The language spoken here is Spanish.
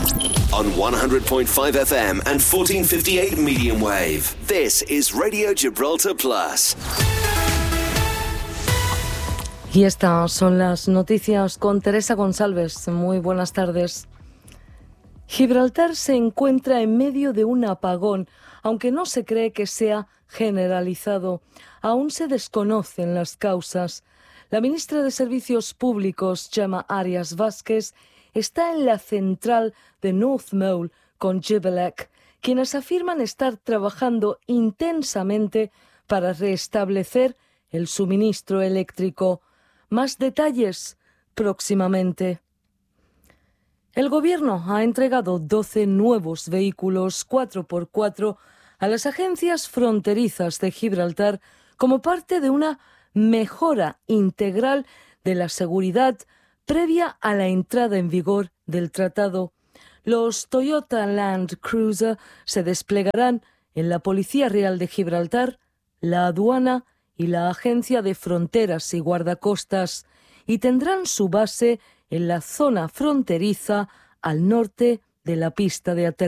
On 100.5 FM and 1458 medium wave. This is Radio Gibraltar Plus. Y estas son las noticias con Teresa González. Muy buenas tardes. Gibraltar se encuentra en medio de un apagón, aunque no se cree que sea generalizado. Aún se desconocen las causas. La ministra de Servicios Públicos, Gemma Arias Vázquez, está en la central de North Mole con Gibelec, quienes afirman estar trabajando intensamente para restablecer el suministro eléctrico. Más detalles próximamente. El Gobierno ha entregado 12 nuevos vehículos 4x4 a las agencias fronterizas de Gibraltar como parte de una mejora integral de la seguridad previa a la entrada en vigor del tratado. Los Toyota Land Cruiser se desplegarán en la Policía Real de Gibraltar, la aduana y la Agencia de Fronteras y Guardacostas, y tendrán su base en la zona fronteriza al norte de la pista de aterrizaje.